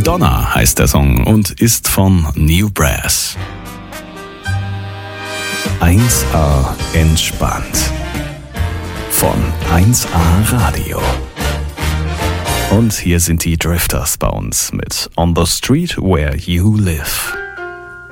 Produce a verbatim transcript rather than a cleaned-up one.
Donna heißt der Song und ist von New Brass. eins A entspannt. Von eins A Radio. Und hier sind die Drifters bei uns mit On the Street Where You Live.